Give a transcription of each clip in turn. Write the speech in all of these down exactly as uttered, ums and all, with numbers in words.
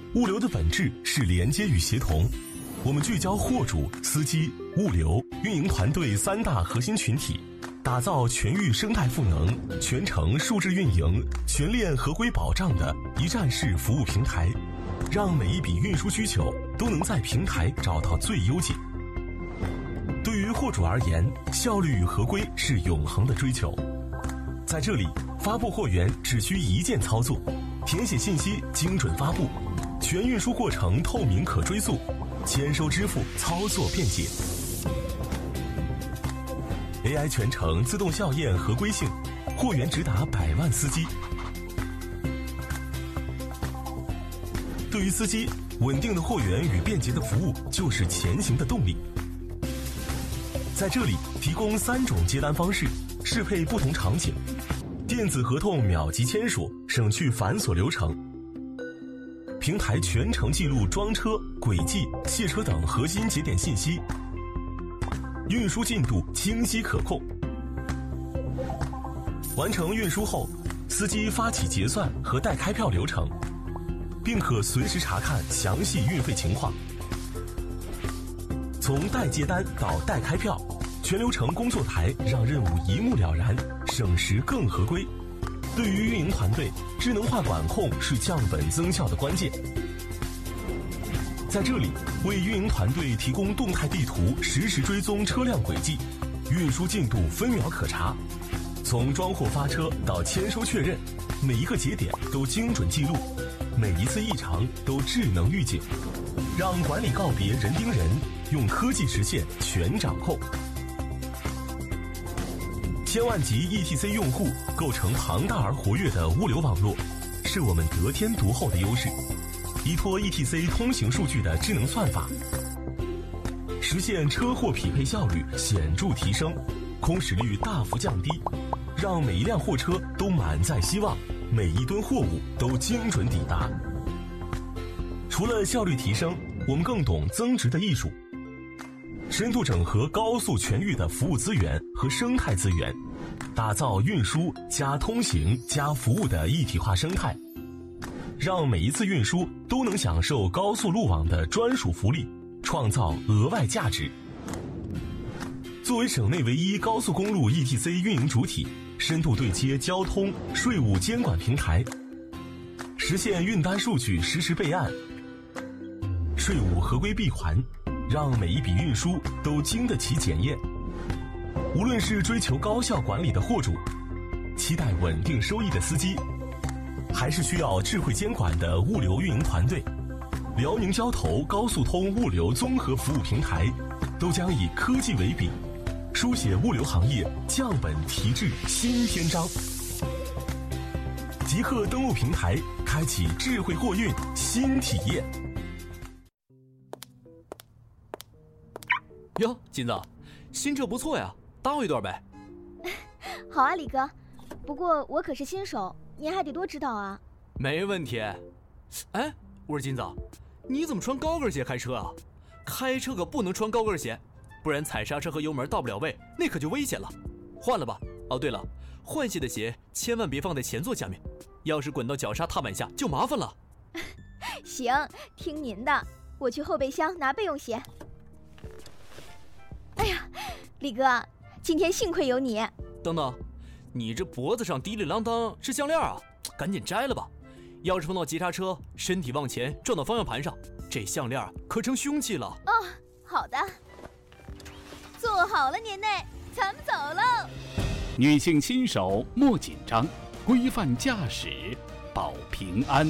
物流的本质是连接与协同，我们聚焦货主、司机、物流、运营团队三大核心群体，打造全域生态赋能、全程数字运营、全链合规保障的一站式服务平台，让每一笔运输需求都能在平台找到最优解。对于货主而言，效率与合规是永恒的追求。在这里，发布货源只需一键操作，填写信息精准发布，全运输过程透明可追溯，签收支付操作便捷。A I 全程自动校验合规性，货源直达百万司机。对于司机，稳定的货源与便捷的服务就是前行的动力。在这里提供三种接单方式，适配不同场景，电子合同秒级签署，省去繁琐流程。平台全程记录装车、轨迹、卸车等核心节点信息，运输进度清晰可控。完成运输后，司机发起结算和代开票流程，并可随时查看详细运费情况。从代接单到代开票，全流程工作台让任务一目了然，省时更合规。对于运营团队，智能化管控是降本增效的关键。在这里，为运营团队提供动态地图，实时追踪车辆轨迹，运输进度分秒可查。从装货发车到签收确认，每一个节点都精准记录，每一次异常都智能预警，让管理告别人盯人，用科技实现全掌控。千万级 E T C 用户构成庞大而活跃的物流网络，是我们得天独厚的优势。依托 E T C 通行数据的智能算法，实现车货匹配效率显著提升，空驶率大幅降低，让每一辆货车都满载希望，每一吨货物都精准抵达。除了效率提升，我们更懂增值的艺术，深度整合高速全域的服务资源和生态资源，打造运输加通行加服务的一体化生态，让每一次运输都能享受高速路网的专属福利，创造额外价值。作为省内唯一高速公路 E T C 运营主体，深度对接交通、税务监管平台，实现运单数据实时备案，税务合规闭环，让每一笔运输都经得起检验。无论是追求高效管理的货主，期待稳定收益的司机，还是需要智慧监管的物流运营团队，辽宁交投高速通物流综合服务平台都将以科技为笔，书写物流行业降本提质新篇章。即刻登录平台，开启智慧货运新体验。 哟，金子，新车不错呀，搭我一段呗。 好啊，李哥，不过我可是新手，您还得多指导啊。 没问题。哎，我说金子，你怎么穿高跟鞋开车啊？开车可不能穿高跟鞋，不然踩刹车和油门到不了位，那可就危险了。换了吧。哦，对了，换鞋的鞋千万别放在前座下面，要是滚到脚刹踏板下就麻烦了。 行，听您的，我去后备箱拿备用鞋。哎呀，李哥，今天幸亏有你。 等等，你这脖子上滴里啷当是项链啊，赶紧摘了吧。要是碰到急刹车，身体往前撞到方向盘上，这项链可成凶器了。 哦，好的，坐好了年内，咱们走喽。 女性新手莫紧张，规范驾驶保平安。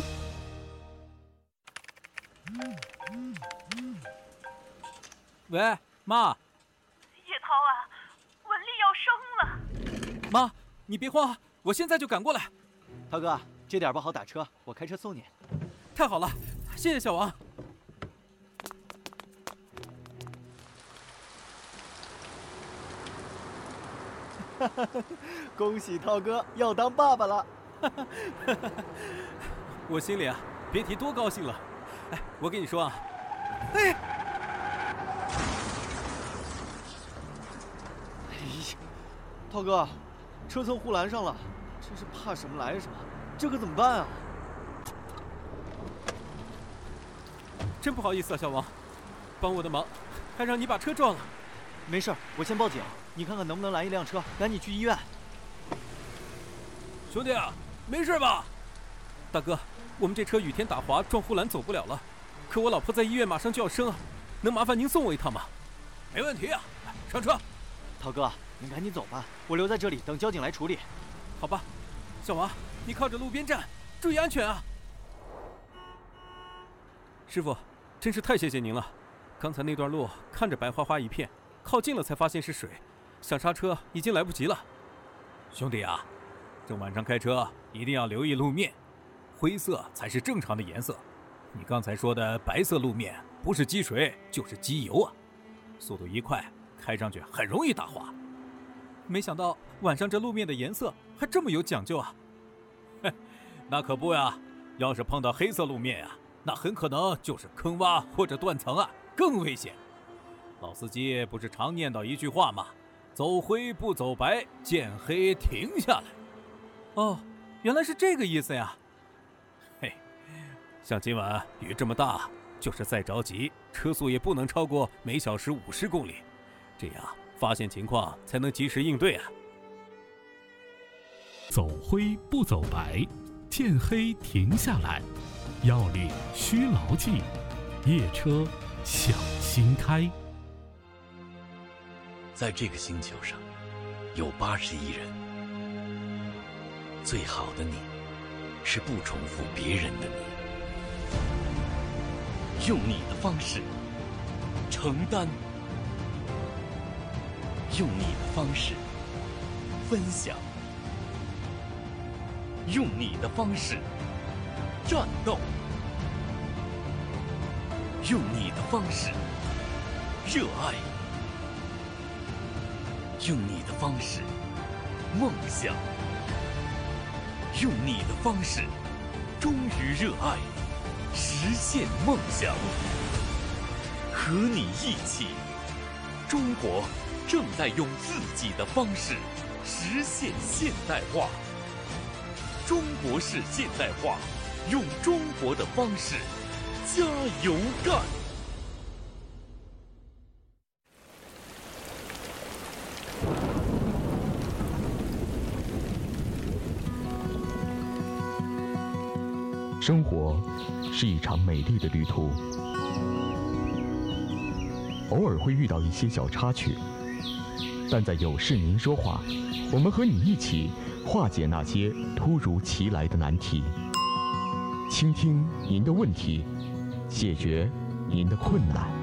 喂，妈。 叶涛啊，文丽要生了。 妈，你别慌，我现在就赶过来。 涛哥，这点不好打车，我开车送你。 太好了，谢谢小王。 恭喜涛哥要当爸爸了。 我心里啊，别提多高兴了。哎，我跟你说啊，哎。 涛哥，车蹭护栏上了，真是怕什么来什么，这可怎么办啊？ 真不好意思啊，小王，帮我的忙，还让你把车撞了。 没事，我先报警，你看看能不能拦一辆车，赶紧去医院。 兄弟啊，没事吧？大哥，我们这车雨天打滑撞护栏走不了了，可我老婆在医院马上就要生啊，能麻烦您送我一趟吗？没问题啊，上车。 涛哥，您赶紧走吧，我留在这里等交警来处理。 好吧，小王，你靠着路边站，注意安全啊。师傅，真是太谢谢您了。刚才那段路看着白花花一片，靠近了才发现是水，想刹车已经来不及了。兄弟啊，这晚上开车一定要留意路面，灰色才是正常的颜色。你刚才说的白色路面不是积水就是机油啊，速度一快，开上去很容易打滑。没想到晚上这路面的颜色还这么有讲究啊！嘿，那可不呀，要是碰到黑色路面呀，那很可能就是坑洼或者断层啊，更危险。老司机不是常念叨一句话吗？走灰不走白，见黑停下来。哦，原来是这个意思呀。嘿，像今晚雨这么大，就是再着急，车速也不能超过每小时五十公里，这样发现情况才能及时应对啊。 走灰不走白，见黑停下来，要领需牢记，夜车小心开。 在这个星球上，有八十亿人。最好的你，是不重复别人的你，用你的方式承担，用你的方式分享，用你的方式战斗，用你的方式热爱，用你的方式梦想，用你的方式忠于热爱，实现梦想。和你一起，中国正在用自己的方式实现现代化。中国式现代化，用中国的方式加油干。 生活是一场美丽的旅途，偶尔会遇到一些小插曲，但在有事您说话，我们和你一起化解那些突如其来的难题，倾听您的问题，解决您的困难。